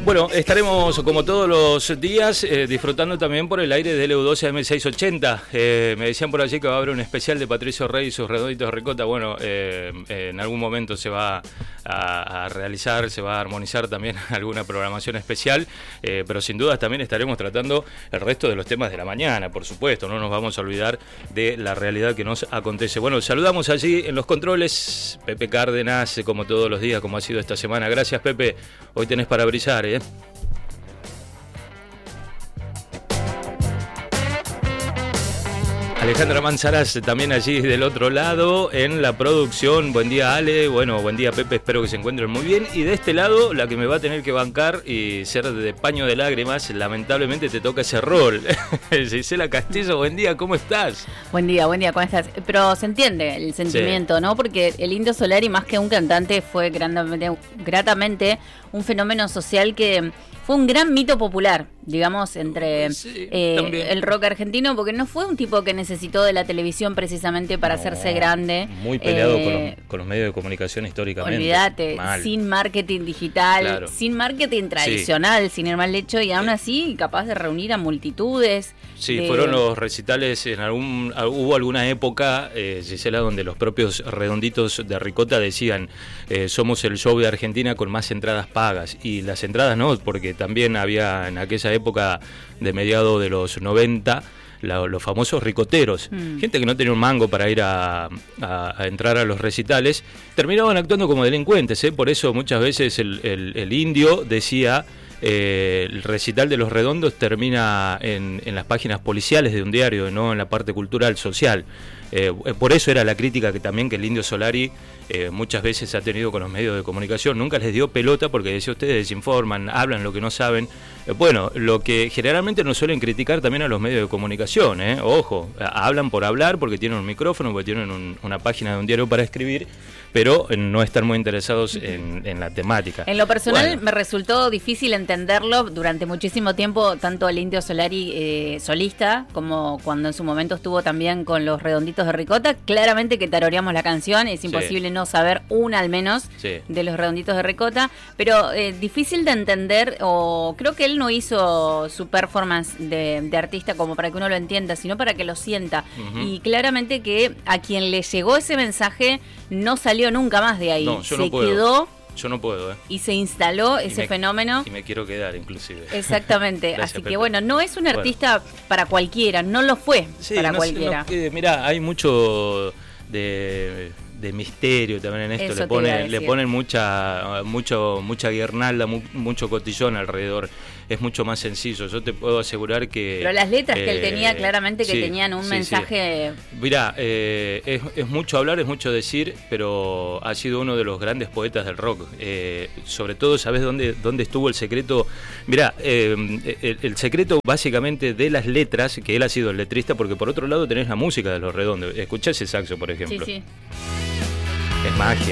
Bueno, estaremos como todos los días disfrutando también por el aire de LU12 AM680. Me decían por allí que va a haber un especial de Patricio Rey y sus redonditos de ricota. Bueno, en algún momento se va a realizar, se va a armonizar también alguna programación especial, pero sin dudas también estaremos tratando el resto de los temas de la mañana, por supuesto. No nos vamos a olvidar de la realidad que nos acontece. Bueno, saludamos allí en los controles, Pepe Cárdenas, como todos los días, como ha sido esta semana. Gracias, Pepe. Hoy tenés para brillar, ¿eh? Alejandra Manzaras también allí del otro lado en la producción. Buen día, Ale. Bueno, buen día, Pepe. Espero que se encuentren muy bien. Y de este lado, la que me va a tener que bancar y ser de paño de lágrimas, lamentablemente te toca ese rol. Gisela Castillo, buen día, ¿cómo estás? Buen día, ¿cómo estás? Pero se entiende el sentimiento, sí, ¿no? Porque el Indio Solari, más que un cantante, fue gratamente un fenómeno social que fue un gran mito popular, digamos, entre el rock argentino, porque no fue un tipo que necesitó de la televisión precisamente para hacerse grande. Muy peleado con los medios de comunicación históricamente. Olvídate, sin marketing digital, claro, sin marketing tradicional, sin ir mal hecho, y aún así capaz de reunir a multitudes. Sí, fueron los recitales, hubo alguna época, Gisela, donde los propios redonditos de ricota decían, somos el show de Argentina con más entradas pagas, y las entradas no, porque también había en aquella época de mediados de los 90 los famosos ricoteros, gente que no tenía un mango para ir a entrar a los recitales, terminaban actuando como delincuentes, por eso muchas veces el Indio decía, el recital de los redondos termina en las páginas policiales de un diario, no en la parte cultural, social. Por eso era la crítica que también que el Indio Solari muchas veces ha tenido con los medios de comunicación. Nunca les dio pelota porque decía, ustedes desinforman, hablan lo que no saben. Bueno, lo que generalmente nos suelen criticar también a los medios de comunicación, ojo, hablan por hablar porque tienen un micrófono, porque tienen una página de un diario para escribir, pero no están muy interesados en la temática. En lo personal, me resultó difícil entenderlo durante muchísimo tiempo, tanto el Indio Solari solista, como cuando en su momento estuvo también con los redonditos de ricota. Claramente que taroreamos la canción, es imposible no saber una al menos de los redonditos de ricota, pero difícil de entender, o creo que él no hizo su performance de artista como para que uno lo entienda, sino para que lo sienta. Y claramente que a quien le llegó ese mensaje no salió nunca más de ahí. No, yo se no puedo. Quedó. Yo no puedo, y se instaló ese fenómeno. Y me quiero quedar, inclusive. Exactamente. Gracias, así Pepe. que bueno, no es un artista para cualquiera, no lo fue para cualquiera. Mirá, hay mucho de misterio también en esto. Eso le ponen mucha guirnalda, mucho cotillón alrededor. Es mucho más sencillo. Yo te puedo asegurar que... Pero las letras que él tenía, claramente que tenían un mensaje... Sí. Mirá, es mucho hablar, es mucho decir, pero ha sido uno de los grandes poetas del rock. Sobre todo, ¿sabés dónde estuvo el secreto? Mirá, el secreto básicamente de las letras, que él ha sido el letrista, porque por otro lado tenés la música de los redondos. Escuchá ese saxo, por ejemplo. Sí. Es magia.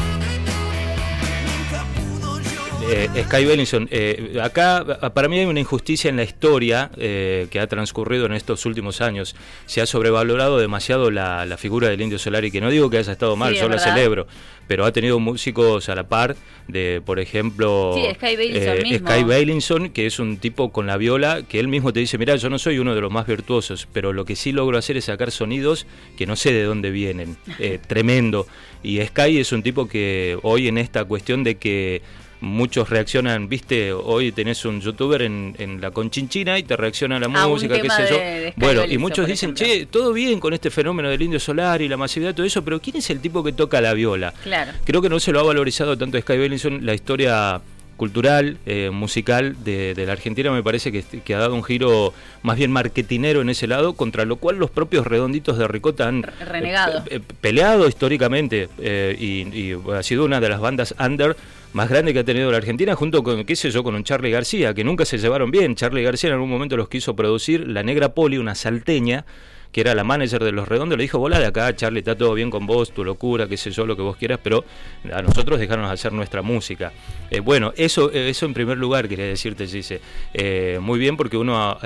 Sky Bellinson, acá para mí hay una injusticia en la historia que ha transcurrido en estos últimos años. Se ha sobrevalorado demasiado la figura del Indio Solari, que no digo que haya estado mal, yo la celebro, pero ha tenido músicos a la par de, por ejemplo, Sky Bellinson, que es un tipo con la viola, que él mismo te dice, mirá, yo no soy uno de los más virtuosos, pero lo que sí logro hacer es sacar sonidos que no sé de dónde vienen, tremendo. Y Sky es un tipo que hoy en esta cuestión de que muchos reaccionan, viste, hoy tenés un youtuber en la Conchinchina y te reacciona a la música, qué sé yo. Bueno, y muchos dicen, che, todo bien con este fenómeno del Indio Solari y la masividad, todo eso, pero ¿quién es el tipo que toca la viola? Claro. Creo que no se lo ha valorizado tanto Sky Bellinson. La historia cultural, musical de la Argentina me parece que ha dado un giro más bien marketinero en ese lado, contra lo cual los propios redonditos de ricota han renegado, peleado históricamente, y ha sido una de las bandas under más grande que ha tenido la Argentina, junto con, qué sé yo, con un Charly García, que nunca se llevaron bien. Charly García en algún momento los quiso producir, la Negra Poli, una salteña, que era la manager de Los Redondos, le dijo, volá de acá, Charlie, está todo bien con vos, tu locura, qué sé yo, lo que vos quieras, pero a nosotros dejarnos hacer nuestra música. Bueno, eso en primer lugar quería decirte, Gise. Muy bien, porque uno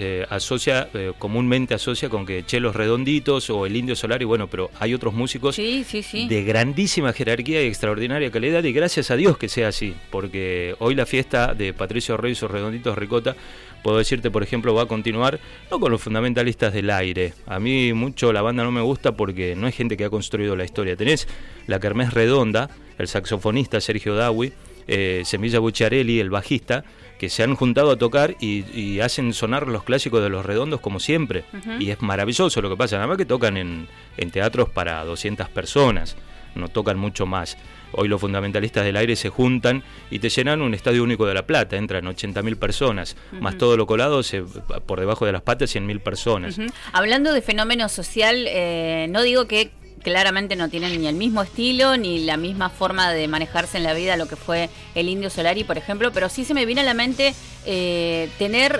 comúnmente asocia con que Los Redonditos o el Indio Solari, bueno, pero hay otros músicos de grandísima jerarquía y extraordinaria calidad, y gracias a Dios que sea así, porque hoy la fiesta de Patricio Rey y sus Redonditos de Ricota, puedo decirte, por ejemplo, va a continuar no con los fundamentalistas del aire. A mí mucho la banda no me gusta porque no hay gente que ha construido la historia. Tenés la Kermés Redonda, el saxofonista Sergio Dawi, Semilla Bucciarelli, el bajista, que se han juntado a tocar y hacen sonar los clásicos de Los Redondos como siempre. Y es maravilloso lo que pasa, nada más que tocan en teatros para 200 personas, no tocan mucho más. Hoy los fundamentalistas del aire se juntan y te llenan un estadio único de La Plata, entran 80.000 personas, más todo lo colado, por debajo de las patas 100.000 personas. Hablando de fenómeno social, no digo que claramente no tienen ni el mismo estilo ni la misma forma de manejarse en la vida lo que fue el Indio Solari, por ejemplo, pero sí se me viene a la mente tener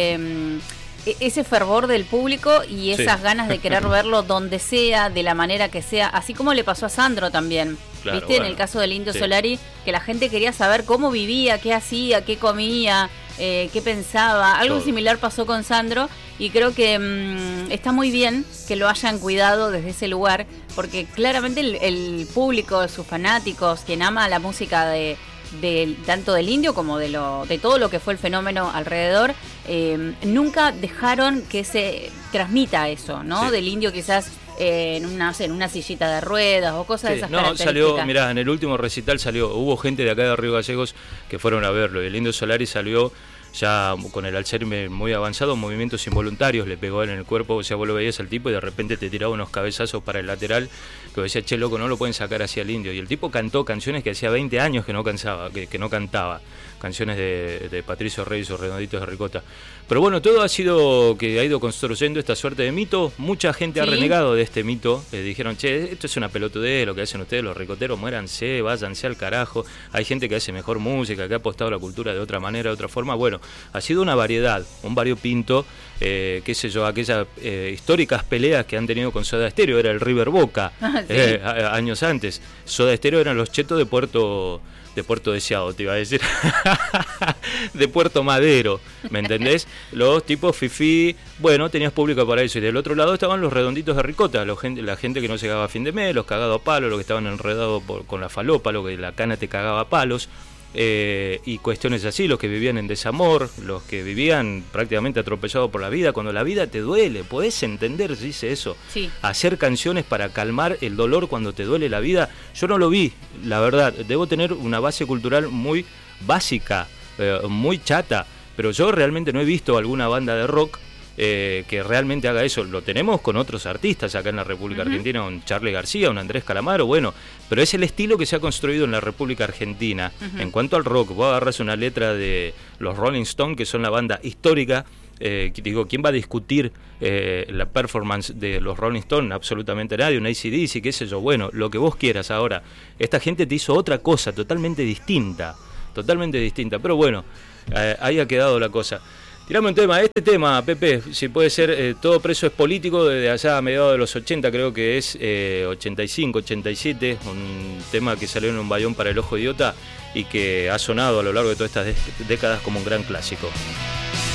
ese fervor del público y esas ganas de querer verlo donde sea, de la manera que sea, así como le pasó a Sandro también. Claro, ¿viste? Bueno, en el caso del Indio Solari, que la gente quería saber cómo vivía, qué hacía, qué comía, qué pensaba. Algo similar pasó con Sandro, y creo que está muy bien que lo hayan cuidado desde ese lugar, porque claramente el público, sus fanáticos, quien ama la música tanto del Indio como de todo lo que fue el fenómeno alrededor, nunca dejaron que se transmita eso, ¿no? Del Indio quizás en una sillita de ruedas o cosas de esas características. Salió, mirá, en el último recital hubo gente de acá de Río Gallegos que fueron a verlo, y el Indio Solari salió ya con el Alzheimer muy avanzado, movimientos involuntarios, le pegó él en el cuerpo, o sea, vos lo veías al tipo y de repente te tiraba unos cabezazos para el lateral, que decía, che, loco, no lo pueden sacar así al Indio. Y el tipo cantó canciones que hacía 20 años que no cantaba, canciones de Patricio Rey y sus Redonditos de Ricota. Pero bueno, todo ha ido construyendo esta suerte de mito. Mucha gente ha renegado de este mito. Dijeron, che, esto es una pelotudez, lo que hacen ustedes, los ricoteros, muéranse, váyanse al carajo. Hay gente que hace mejor música, que ha apostado a la cultura de otra manera, de otra forma. Bueno, ha sido una variedad, un variopinto, qué sé yo, aquellas históricas peleas que han tenido con Soda Stereo, era el River Boca, años antes. Soda Stereo eran los chetos de Puerto Deseado, te iba a decir, de Puerto Madero, ¿me entendés? Los tipos fifí, bueno, tenías público para eso, y del otro lado estaban los Redonditos de Ricota, la gente que no llegaba a fin de mes, los cagados a palos, los que estaban enredados con la falopa, lo que la cana te cagaba a palos. Y cuestiones así, los que vivían en desamor, los que vivían prácticamente atropellados por la vida, cuando la vida te duele, podés entender, dice eso, hacer canciones para calmar el dolor cuando te duele la vida. Yo no lo vi, la verdad, debo tener una base cultural muy básica, muy chata, pero yo realmente no he visto alguna banda de rock que realmente haga eso. Lo tenemos con otros artistas acá en la República Argentina, un Charly García, un Andrés Calamaro, bueno, pero es el estilo que se ha construido en la República Argentina. En cuanto al rock, vos agarras una letra de los Rolling Stones, que son la banda histórica, ¿quién va a discutir la performance de los Rolling Stones? Absolutamente nadie, un AC/DC, qué sé yo, bueno, lo que vos quieras. Ahora, esta gente te hizo otra cosa totalmente distinta, pero bueno, ahí ha quedado la cosa. Tirame un tema, este tema, Pepe, si puede ser, Todo preso es político, desde allá a mediados de los 80, creo que es 85, 87, un tema que salió en un bayón para el ojo idiota y que ha sonado a lo largo de todas estas décadas como un gran clásico.